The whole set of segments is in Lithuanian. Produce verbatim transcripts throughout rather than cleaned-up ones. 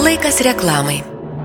Laikas reklamai.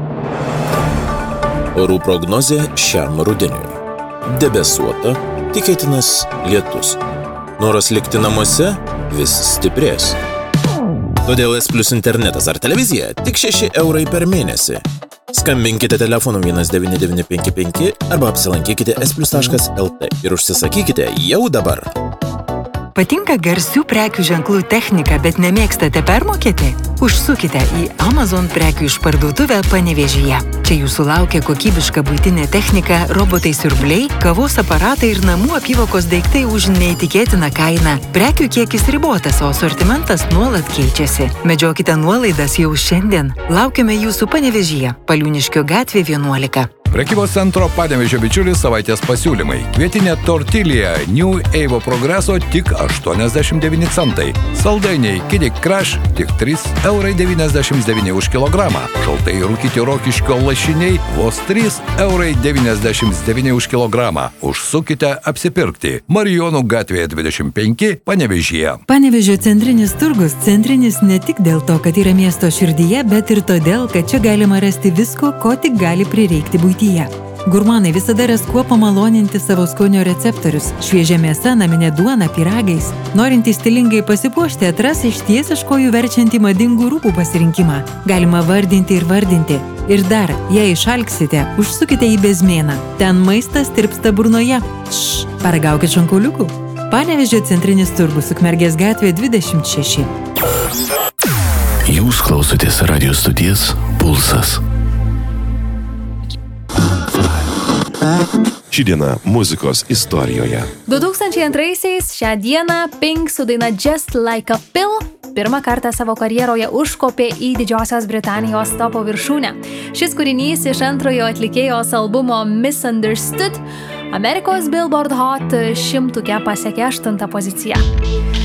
Orų prognozė šiam rudeniui. Debesuota, tikėtinas lietus. Noras likti namuose vis stiprės. Todėl S Plus internetas ar televizija tik šeši eurai per mėnesį. Skambinkite telefonu vienas devyni devyni penki penki arba apsilankykite s plus taškas l t ir užsisakykite jau dabar. Patinka garsių prekių ženklų technika, bet nemėgstate permokėti? Užsukite į Amazon prekių išparduotuvę Panevėžyje. Čia jūsų laukia kokybiška buitinė technika, robotai siurbliai, kavos aparatai ir namų apyvokos daiktai už neįtikėtiną kainą. Prekių kiekis ribotas, o asortimentas nuolat keičiasi. Medžiokite nuolaidas jau šiandien. Laukiame jūsų Panevėžyje, Paliūniškio gatvė vienuolika. Prekybos centro Panevėžio bičiulis savaitės pasiūlymai. Kvietinė tortilija New Evo Progreso tik aštuoniasdešimt devyni centai. Saldainiai Kiddick Crush tik trys eurai devyniasdešimt devyni už kilogramą. Šaltai rūkyti Rokiškio lašiniai vos trys eurai devyniasdešimt devyni už kilogramą. Užsukite apsipirkti. Marijonų gatvėje dvidešimt penki Panevėžyje. Panevėžio centrinis turgus centrinis ne tik dėl to, kad yra miesto širdyje, bet ir todėl, kad čia galima rasti visko, ko tik gali prireikti buityje. Gurmanai visada ras kuo pamaloninti savo skonio receptorius. Šviežia mėsa, naminė duona, pyragais. Norintys stilingai pasipuošti atras išties iš kojų verčiantį madingų rūbų pasirinkimą. Galima vardinti ir vardinti. Ir dar, jei išalksite, užsukite į Bezmėną. Ten maistas tirpsta burnoje. Šš, paragaukit šonkauliukų. Panevėžio centrinis turgus, Ukmergės gatvė dvidešimt šeši. Jūs klausotės radijos stoties Pulsas. Ši diena muzikos istorijoje. du tūkstančiai antraisiais šią dieną Pink su daina Just Like a Pill pirmą kartą savo karjeroje užkopė į Didžiosios Britanijos topo viršūnę. Šis kūrinys iš antrojo atlikėjos albumo Misunderstood Amerikos Billboard Hot šimtuke pasiekė aštuntą poziciją.